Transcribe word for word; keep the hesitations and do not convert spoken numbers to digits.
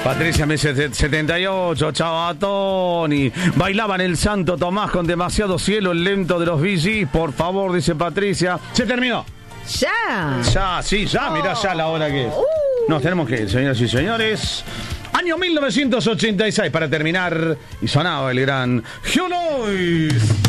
Patricia me dice setenta y ocho, chao a Tony. Bailaban el Santo Tomás con Demasiado Cielo, el lento de los Bee Gees. Por favor, dice Patricia. Se terminó. Ya. Ya, sí, ya, mirá ya la hora que es. Uh. Nos tenemos que ir, señoras y señores. Año mil novecientos ochenta y seis para terminar. Y sonaba el gran Hugh Noyce.